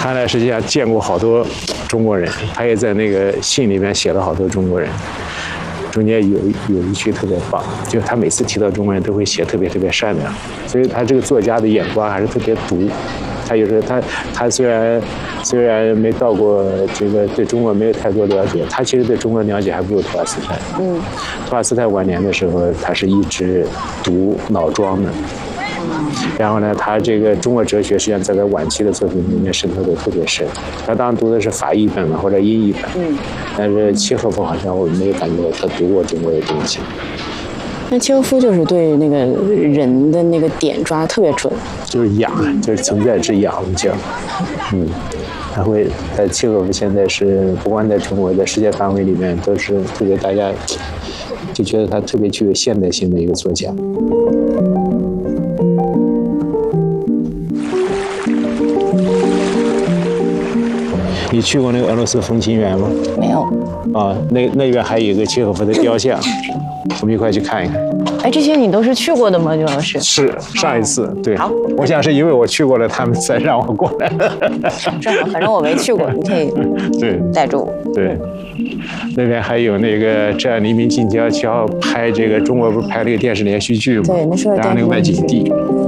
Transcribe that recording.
他呢实际上见过好多中国人，他也在那个信里面写了好多中国人。中间有一句特别棒，就是他每次提到中国人都会写特别善良，所以他这个作家的眼光还是特别毒。他有时候他虽然没到过这个对中国没有太多了解，他其实对中国了解还不如托尔斯泰。托尔斯泰晚年的时候，他是一直读老庄的。然后呢，他这个中国哲学实际上在他晚期的作品里面渗透的特别深。他当然读的是法译本或者英译本，但是契诃夫好像我没有感觉到他读过中国的东西。 那契诃夫就是对那个人的那个点抓得特别准， 就是养，就是存在之养叫，他会，契诃夫现在是不光在中国，在世界范围里面都是特别大家就觉得他特别具有现代性的一个作家。你去过那个俄罗斯风情园吗？ 没有。 啊，那边还有一个契诃夫的雕像，我们一块去看一看。 哎，这些你都是去过的吗，刘老师？ 是上一次，对。 好， 我想是因为我去过了，他们才让我过来。 正好，反正我没去过，你可以对带着我。 对，那边还有那个《这黎明静悄悄》拍这个中国不是拍了一个电视连续剧吗？ 对，那是然后那个外景地。